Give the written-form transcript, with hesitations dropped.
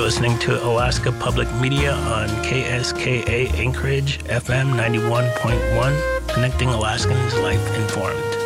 listening to Alaska Public Media on KSKA Anchorage FM 91.1, connecting Alaskans life informed.